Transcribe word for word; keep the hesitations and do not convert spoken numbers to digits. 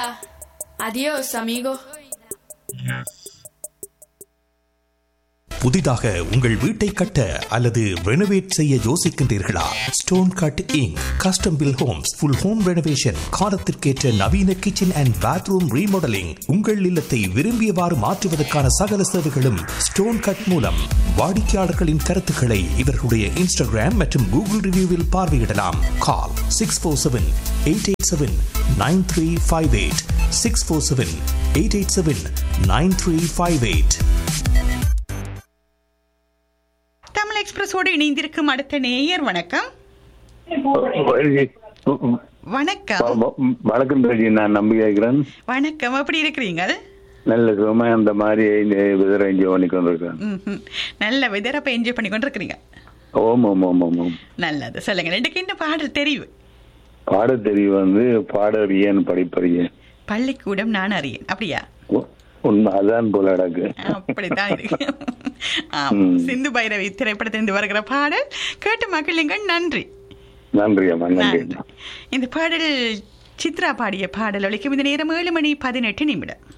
Hola. Adiós, amigo. புதிதாக உங்கள் வீட்டை கட்ட அல்லது ரெனோவேட் செய்ய யோசிக்கின்றீர்களா? Stone cut ink custom bill Holmes full home renovation காலத்திற்கேற்ற நவீன கிச்சன் அண்ட் பாத்ரூம் ரீமாடலிங் உங்கள் இல்லத்தை விரும்பியவாறு மாற்றுவதற்கான சகல சேவைகளும் ஸ்டோன் கட் மூலம். வாடிக்கையாளர்களின் கருத்துக்களை இவர்களுடைய இன்ஸ்டாகிராம் மற்றும் கூகுள் ரிவ்யூவில் பார்வையிடலாம். கால் six four seven eight eight seven nine three five eight six four seven eight eight seven nine three five eight. Tamil எக்ஸ்பிரஸோடு இணைந்திருக்கும் அடுத்த நேயர். வணக்கம். வணக்கம். வணக்கம் ரஜி, நான் நம்பி கேட்கிறேன். வணக்கம், எப்படி இருக்கிறீங்க? நல்ல சுகமா அந்த மாதிரி வெதரை என்ஜாய் பண்ணி கொண்டிருக்கேன். நல்ல வெதரை அப்ப என்ஜாய் பண்ணி கொண்டிருக்கிறீங்க. ஓம் ஓம் ஓம் ஓம் ஓம். நல்லது. சொல்லுங்க, ரெண்டுக்கு என்ன பாடல் தெரியும்? பாட தெரியும் வந்து பாடறியன் படிப்பறியன் பள்ளிக்கூடம் நான் அறியேன். அப்படியா? உண்மை அதான் போல அடக்கு. அப்படித்தான் இருக்கு. சிந்து பைரவி திரைப்படத்திலிருந்து வருகிற பாடல் கேட்டு மகிழுங்கள். நன்றி. நன்றி அம்மா, நன்றி. இந்த பாடல் சித்ரா பாடிய பாடல் ஒலிக்கும். இந்த நேரம் ஏழு மணி பதினெட்டு நிமிடம்.